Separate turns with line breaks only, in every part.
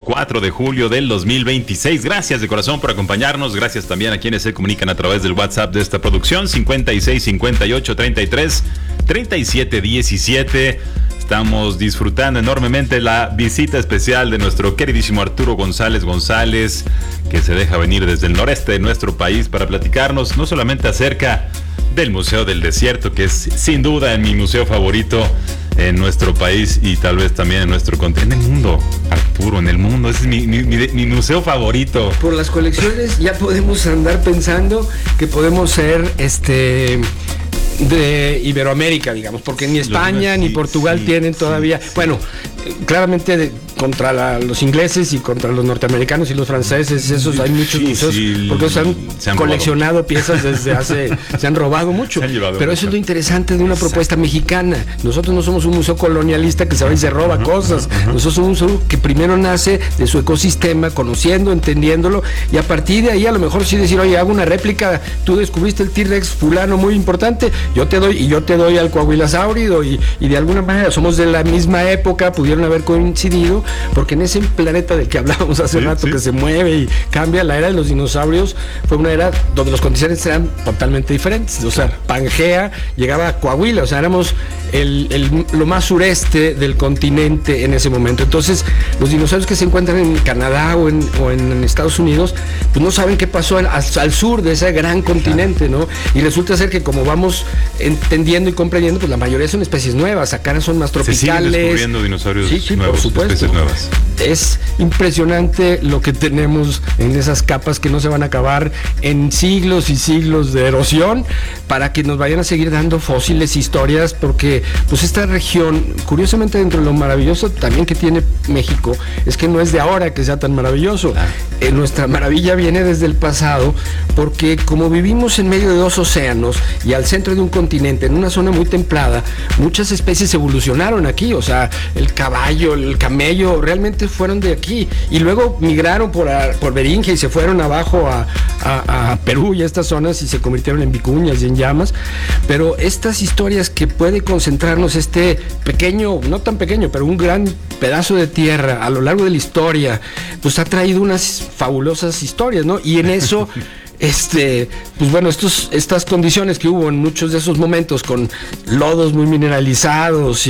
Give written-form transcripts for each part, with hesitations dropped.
4 de julio del 2026. Gracias de corazón por acompañarnos. Gracias también a quienes se comunican a través del WhatsApp de esta producción, 56 58 33 37 17. Estamos disfrutando enormemente la visita especial de nuestro queridísimo Arturo González, que se deja venir desde el noreste de nuestro país para platicarnos no solamente acerca del Museo del Desierto, que es sin duda mi museo favorito en nuestro país y tal vez también en nuestro continente, en el mundo, Arturo, en el mundo, ese es mi museo favorito.
Por las colecciones ya podemos andar pensando que podemos ser de Iberoamérica, digamos, porque ni España ni Portugal tienen todavía, bueno, claramente contra los ingleses y contra los norteamericanos y los franceses, esos hay muchos museos, porque se han coleccionado robado piezas desde se han robado mucho, pero eso es lo interesante de una propuesta mexicana. Nosotros no somos un museo colonialista que se va y se roba cosas, nosotros somos un museo que primero nace de su ecosistema, conociendo, entendiéndolo, y a partir de ahí a lo mejor sí decir, oye, hago una réplica, tú descubriste el T-Rex fulano muy importante, yo te doy al coahuilasáurido, y de alguna manera somos de la misma época, pudieron haber coincidido, porque en ese planeta del que hablábamos hace rato, que se mueve y cambia, la era de los dinosaurios fue una era donde los continentes eran totalmente diferentes. O sea, Pangea llegaba a Coahuila, o sea, éramos lo más sureste del continente en ese momento. Entonces, los dinosaurios que se encuentran en Canadá o en Estados Unidos, pues no saben qué pasó al sur de ese gran continente, ¿no? Y resulta ser que como vamos entendiendo y comprendiendo, pues la mayoría son especies nuevas, acá son más tropicales.
Se siguen descubriendo dinosaurios nuevos,
por supuesto.
Especies nuevas.
Es impresionante lo que tenemos en esas capas que no se van a acabar en siglos y siglos de erosión, para que nos vayan a seguir dando fósiles, historias, porque pues esta región, curiosamente, dentro de lo maravilloso también que tiene México, es que no es de ahora que sea tan maravilloso. Nuestra maravilla viene desde el pasado, porque como vivimos en medio de dos océanos y al centro de un continente, en una zona muy templada, muchas especies evolucionaron aquí. O sea, el caballo, el camello, realmente fueron de aquí, y luego migraron por Beringia y se fueron abajo a Perú y a estas zonas, y se convirtieron en vicuñas y en llamas. Pero estas historias que puede concentrarnos este pequeño, no tan pequeño, pero un gran pedazo de tierra a lo largo de la historia, pues ha traído unas fabulosas historias, ¿no? Y en eso pues bueno, estas condiciones que hubo en muchos de esos momentos, con lodos muy mineralizados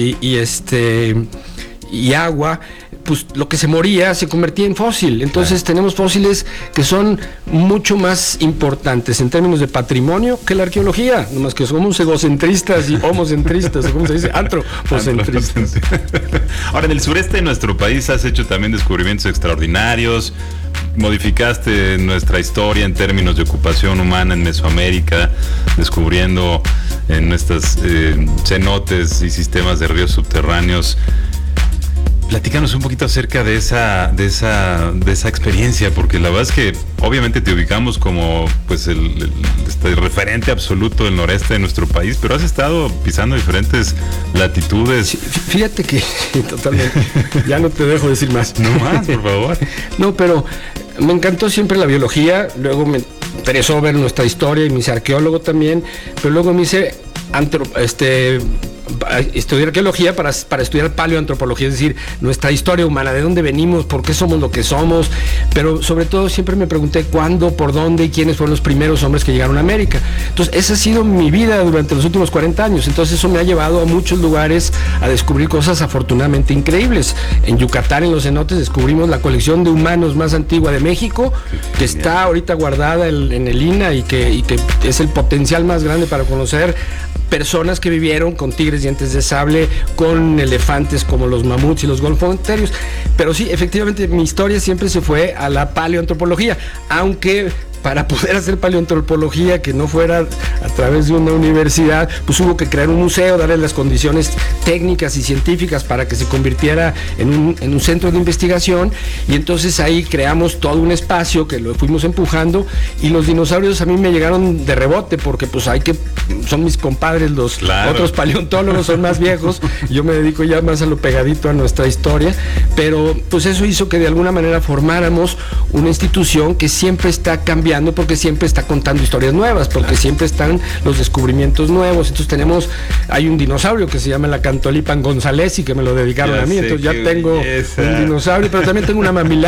y agua, pues lo que se moría se convertía en fósil. Entonces tenemos fósiles que son mucho más importantes en términos de patrimonio que la arqueología, nomás que somos egocentristas y homocentristas, o como se dice, antropocentristas.
Ahora, en el sureste de nuestro país has hecho también descubrimientos extraordinarios, modificaste nuestra historia en términos de ocupación humana en Mesoamérica, descubriendo en estas cenotes y sistemas de ríos subterráneos. Platícanos un poquito acerca de esa experiencia, porque la verdad es que obviamente te ubicamos como pues el referente absoluto del noreste de nuestro país, pero has estado pisando diferentes latitudes.
Sí, fíjate que totalmente, ya no te dejo decir más.
No más, por favor.
No, pero me encantó siempre la biología, luego me interesó ver nuestra historia y me hice arqueólogo también, pero luego me hice estudiar arqueología para estudiar paleoantropología, es decir, nuestra historia humana, de dónde venimos, por qué somos lo que somos, pero sobre todo siempre me pregunté cuándo, por dónde y quiénes fueron los primeros hombres que llegaron a América. Entonces esa ha sido mi vida durante los últimos 40 años, entonces eso me ha llevado a muchos lugares a descubrir cosas afortunadamente increíbles. En Yucatán, en los cenotes, descubrimos la colección de humanos más antigua de México, que está ahorita guardada en el INAH y que es el potencial más grande para conocer personas que vivieron con tigres dientes de sable, con elefantes como los mamuts y los golfo-anterios. Pero sí, efectivamente, mi historia siempre se fue a la paleoantropología, aunque para poder hacer paleoantropología que no fuera a través de una universidad, pues hubo que crear un museo, darle las condiciones técnicas y científicas para que se convirtiera en un centro de investigación, y entonces ahí creamos todo un espacio que lo fuimos empujando, y los dinosaurios a mí me llegaron de rebote, porque pues son mis compadres, los otros paleontólogos son más viejos, yo me dedico ya más a lo pegadito a nuestra historia, pero pues eso hizo que de alguna manera formáramos una institución que siempre está cambiando, porque siempre está contando historias nuevas, porque siempre están los descubrimientos nuevos. Entonces hay un dinosaurio que se llama la Cantolipan González y que me lo dedicaron a mí, entonces ya tengo un dinosaurio, pero también tengo una mamila